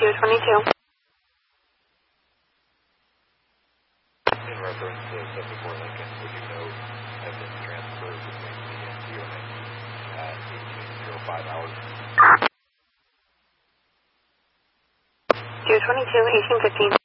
222. In reference to 74 Lincoln, would you know have been transferred between me and DONIC at 18:05 hours? 222, 1815.